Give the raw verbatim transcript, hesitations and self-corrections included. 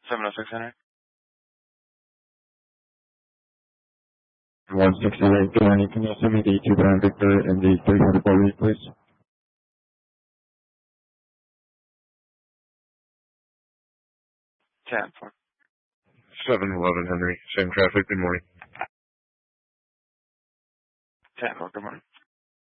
seven oh six Henry. one six eight, good morning. Can you send me the two Brown Victor and the three hundred bar read, please? ten four. seven eleven Henry, same traffic, good morning. ten four, good morning.